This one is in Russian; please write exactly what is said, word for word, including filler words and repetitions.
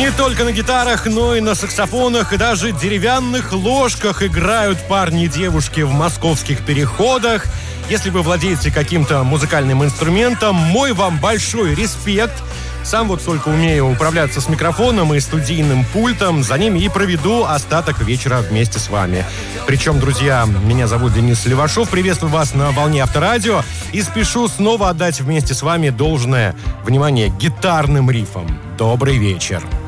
Не только на гитарах, но и на саксофонах и даже деревянных ложках играют парни и девушки в московских переходах. Если вы владеете каким-то музыкальным инструментом, мой вам большой респект. Сам вот только умею управляться с микрофоном и студийным пультом. За ними и проведу остаток вечера вместе с вами. Причем, друзья, меня зовут Денис Левашов. Приветствую вас на волне Авторадио. И спешу снова отдать вместе с вами должное внимание гитарным рифам. Добрый вечер.